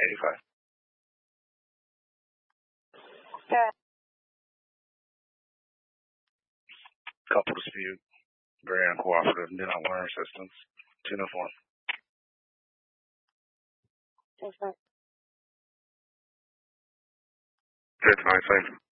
85. Yeah. Couple dispute. Very uncooperative. Did not learn systems. 2-1. That's right. Good, fine, safe.